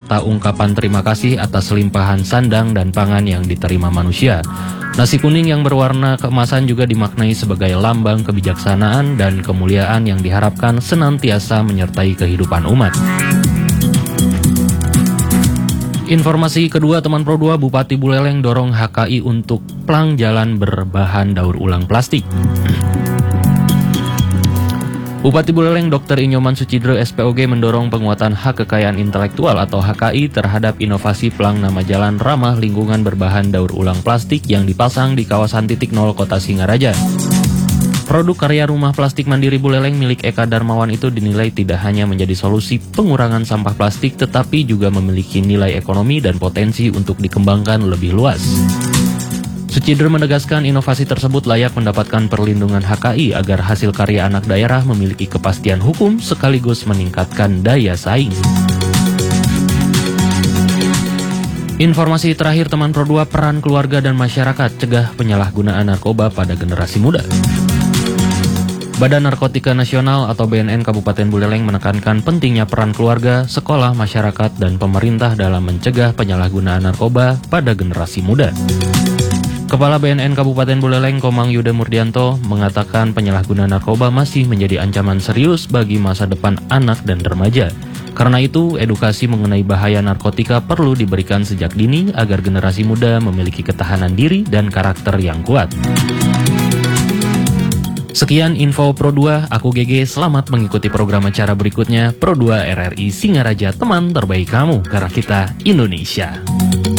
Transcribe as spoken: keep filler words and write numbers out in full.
serta ungkapan terima kasih atas limpahan sandang dan pangan yang diterima manusia. Nasi kuning yang berwarna keemasan juga dimaknai sebagai lambang kebijaksanaan dan kemuliaan yang diharapkan senantiasa menyertai kehidupan umat. Informasi kedua, teman Pro dua, Bupati Buleleng dorong H K I untuk plang jalan berbahan daur ulang plastik. Bupati Buleleng Dokter Inyoman Sucidro S P O G mendorong penguatan hak kekayaan intelektual atau H K I terhadap inovasi plang nama jalan ramah lingkungan berbahan daur ulang plastik yang dipasang di kawasan titik nol Kota Singaraja. Produk karya rumah plastik mandiri Buleleng milik Eka Darmawan itu dinilai tidak hanya menjadi solusi pengurangan sampah plastik tetapi juga memiliki nilai ekonomi dan potensi untuk dikembangkan lebih luas. Sucidro menegaskan inovasi tersebut layak mendapatkan perlindungan H K I agar hasil karya anak daerah memiliki kepastian hukum sekaligus meningkatkan daya saing. Informasi terakhir, teman Pro dua, peran keluarga dan masyarakat cegah penyalahgunaan narkoba pada generasi muda. Badan Narkotika Nasional atau B N N Kabupaten Buleleng menekankan pentingnya peran keluarga, sekolah, masyarakat, dan pemerintah dalam mencegah penyalahgunaan narkoba pada generasi muda. Kepala B N N Kabupaten Buleleng Komang Yuda Murdianto mengatakan penyalahgunaan narkoba masih menjadi ancaman serius bagi masa depan anak dan remaja. Karena itu, edukasi mengenai bahaya narkotika perlu diberikan sejak dini agar generasi muda memiliki ketahanan diri dan karakter yang kuat. Sekian info Pro dua, aku G G, selamat mengikuti program acara berikutnya. Pro dua R R I Singaraja, teman terbaik kamu, karena kita Indonesia.